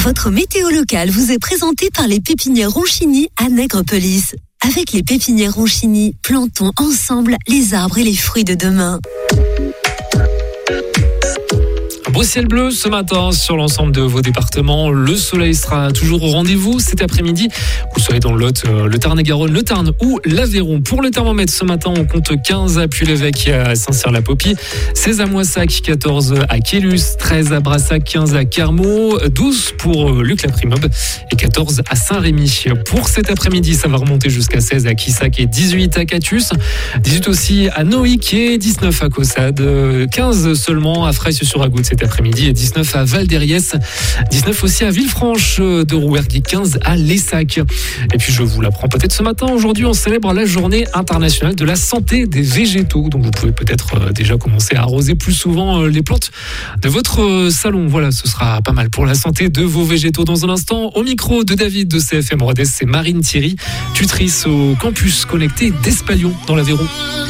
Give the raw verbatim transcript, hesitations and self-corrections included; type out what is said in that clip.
Votre météo locale vous est présentée par les pépinières Ronchini à Nègrepelisse. Avec les pépinières Ronchini, plantons ensemble les arbres et les fruits de demain. Beau ciel bleu ce matin sur l'ensemble de vos départements. Le soleil sera toujours au rendez-vous cet après-midi. Vous serez dans le Lot, le Tarn-et-Garonne, le Tarn ou l'Aveyron. Pour le thermomètre, ce matin, on compte quinze à Puy-l'Évêque et à Saint-Cyr-la-Popie, seize à Moissac, quatorze à Quélus, treize à Brassac, quinze à Carmaux, douze pour Luc-la-Primobe et quatorze à Saint-Rémy. Pour cet après-midi, ça va remonter jusqu'à seize à Quissac et dix-huit à Catus, dix-huit aussi à Noïc et dix-neuf à Caussade, quinze seulement à Fraisse-sur-Agoutte cet après-midi et dix-neuf à Val-d'Hériès, dix-neuf aussi à Villefranche de Rouergue, quinze à Lessac. Et puis je vous l'apprends peut-être ce matin, aujourd'hui on célèbre la journée internationale de la santé des végétaux. Donc vous pouvez peut-être déjà commencer à arroser plus souvent les plantes de votre salon. Voilà, ce sera pas mal pour la santé de vos végétaux. Dans un instant, au micro de David de C F M Rodez, c'est Marine Thierry, tutrice au campus connecté d'Espalion dans l'Aveyron.